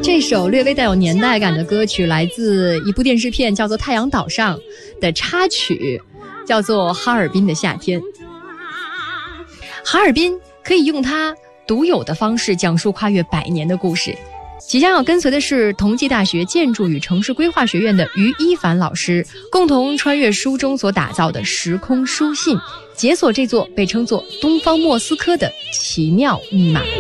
这首略微带有年代感的歌曲来自一部电视片，叫做《太阳岛上》的插曲，叫做《哈尔滨的夏天》。哈尔滨可以用它独有的方式讲述跨越100年的故事。即将要跟随的是同济大学建筑与城市规划学院的于一凡老师，共同穿越书中所打造的时空书信，解锁这座被称作东方莫斯科的奇妙密码。